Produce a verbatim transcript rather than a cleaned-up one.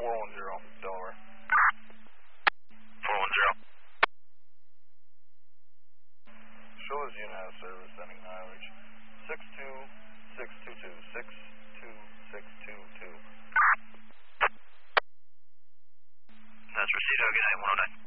four one zero, Delaware. four one zero. Show this unit has service, sending mileage. six two six two two, six two six two two. That's received, good night, one oh nine.